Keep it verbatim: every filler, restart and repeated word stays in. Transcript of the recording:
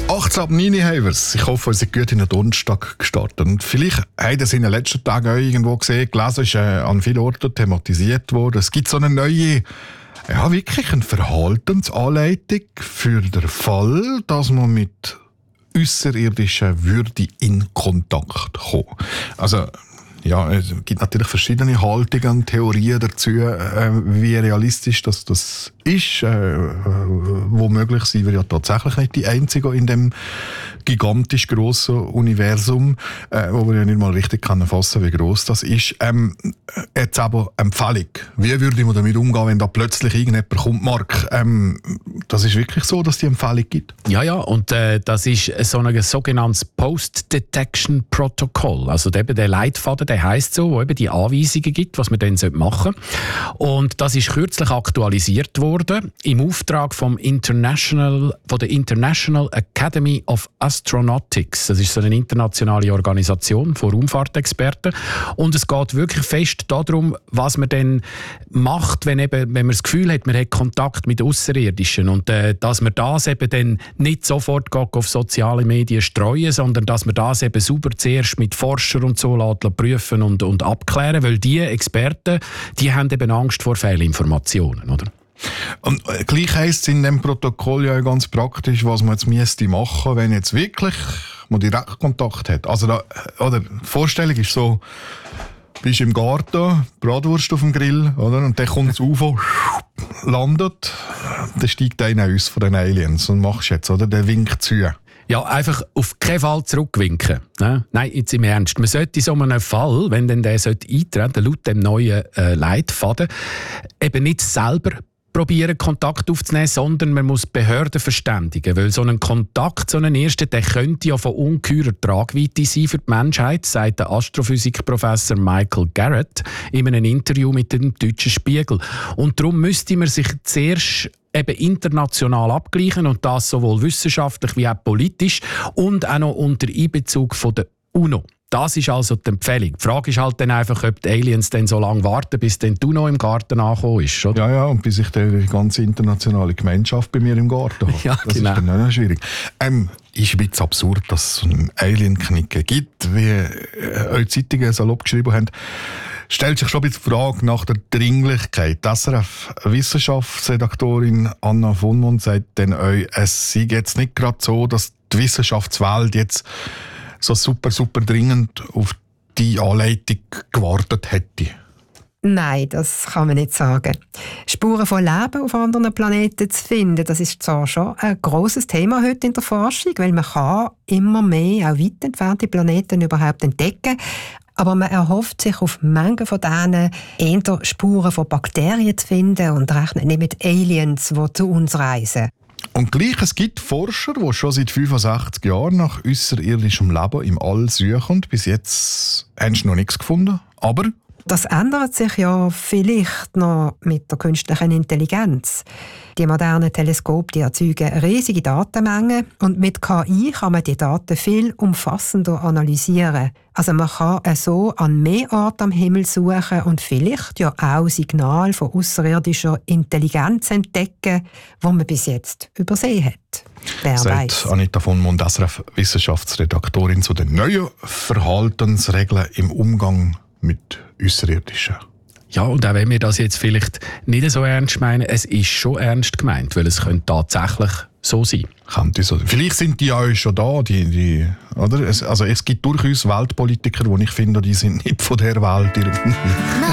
achtzehn ab neun haben wir es. Ich hoffe, ihr seid gut in den Donnerstag gestartet. Und vielleicht habt ihr es in den letzten Tagen auch irgendwo gesehen, gelesen, ist äh, an vielen Orten thematisiert worden. Es gibt so eine neue, ja wirklich eine Verhaltensanleitung für den Fall, dass man mit außerirdischen Würde in Kontakt kommt. Also, ja, es gibt natürlich verschiedene Haltungen und Theorien dazu, äh, wie realistisch das, das ist. Äh, womöglich sind wir ja tatsächlich nicht die Einzigen in dem gigantisch grossen Universum, äh, wo wir ja nicht mal richtig können fassen, wie gross das ist. Ähm, jetzt aber Empfehlung. Wie würde man damit umgehen, wenn da plötzlich irgendjemand kommt, Marc? Ähm, das ist wirklich so, dass die Empfehlung gibt? Ja, ja, und äh, das ist so ein sogenanntes Post-Detection Protocol. Also eben der Leitfaden, der heisst so, wo eben die Anweisungen gibt, was man dann machen sollte. Und das ist kürzlich aktualisiert worden im Auftrag vom International, von der International Academy of Astronautics. Das ist so eine internationale Organisation von Raumfahrtexperten. Und es geht wirklich fest darum, was man dann macht, wenn, eben, wenn man das Gefühl hat, man hat Kontakt mit Außerirdischen. Und äh, dass man das eben dann nicht sofort auf soziale Medien streuen, sondern dass man das eben sauber zuerst mit Forschern und so lässt, prüfen und, und abklären, weil die Experten, die haben eben Angst vor Fehlinformationen, oder? Und gleich heisst es in dem Protokoll ja ganz praktisch, was man jetzt müsste machen, wenn jetzt wirklich man Direktkontakt hat. Also da, oder die Vorstellung ist so, du bist im Garten, Bratwurst auf dem Grill, oder? Und dann kommt das U F O, landet, dann steigt einer aus von den Aliens und machst jetzt, oder? Der winkt zu. Ja, einfach auf keinen Fall zurückwinken. Ne? Nein, jetzt im Ernst. Man sollte in so einem Fall, wenn denn der eintreten sollte, laut dem neuen äh, Leitfaden, eben nicht selber probieren, Kontakt aufzunehmen, sondern man muss Behörden verständigen. Weil so ein Kontakt, so ein erster, der könnte ja von ungeheurer Tragweite sein für die Menschheit, sagt der Astrophysikprofessor Michael Garrett in einem Interview mit dem Deutschen Spiegel. Und darum müsste man sich zuerst eben international abgleichen und das sowohl wissenschaftlich wie auch politisch und auch noch unter Einbezug von der UNO. Das ist also die Empfehlung. Die Frage ist halt dann einfach, ob die Aliens dann so lange warten, bis dann die UNO im Garten angekommen ist. Oder? Ja, ja, und bis ich die ganze internationale Gemeinschaft bei mir im Garten habe. Ja, das genau. ist dann auch noch schwierig. Ähm, ist ein bisschen absurd, dass es so einen Alien-Knicken gibt, wie äh, eure Zeitungen salopp geschrieben haben. Stellt sich schon ein bisschen die Frage nach der Dringlichkeit. Die S R F-Wissenschaftsredaktorin Anna von Mond sagt dann euch, es sei jetzt nicht gerade so, dass die Wissenschaftswelt jetzt so super, super dringend auf die Anleitung gewartet hätte. Nein, das kann man nicht sagen. Spuren von Leben auf anderen Planeten zu finden, das ist zwar schon ein grosses Thema heute in der Forschung, weil man kann immer mehr auch weit entfernte Planeten überhaupt entdecken. Aber man erhofft sich auf Mengen von denen eher Spuren von Bakterien zu finden und rechnet nicht mit Aliens, die zu uns reisen. Und gleich, es gibt Forscher, die schon seit fünfundsechzig Jahren nach außerirdischem Leben im All suchen und bis jetzt haben sie noch nichts gefunden. Aber das ändert sich ja vielleicht noch mit der künstlichen Intelligenz. Die modernen Teleskope die erzeugen riesige Datenmengen und mit K I kann man die Daten viel umfassender analysieren. Also man kann so an mehr Orten am Himmel suchen und vielleicht ja auch Signale von außerirdischer Intelligenz entdecken, die man bis jetzt übersehen hat. Wer sagt weiss. Anita von Mond, S R F-Wissenschaftsredaktorin zu den neuen Verhaltensregeln im Umgang mit Außerirdischen. Ja, und auch wenn wir das jetzt vielleicht nicht so ernst meinen, es ist schon ernst gemeint, weil es könnte tatsächlich so sein. Könnte so. Vielleicht sind die ja schon da, die, die, oder? Es, also es gibt durchaus Weltpolitiker, die ich finde, die sind nicht von der Welt.